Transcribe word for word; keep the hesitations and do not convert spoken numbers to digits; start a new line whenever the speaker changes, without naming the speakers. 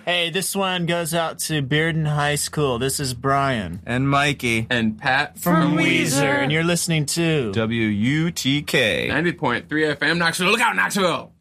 Hey, this one goes out to Bearden High School. This is Brian.
And Mikey.
And Pat
From,
from
Weezer.
Weezer.
And you're listening to
W U T K.
ninety point three F M Knoxville. Look out, Knoxville!